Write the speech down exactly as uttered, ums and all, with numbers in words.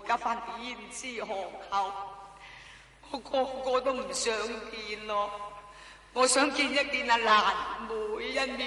家翻嚟胭脂巷口，我個個都唔想見咯，我想見一見阿蘭妹一面。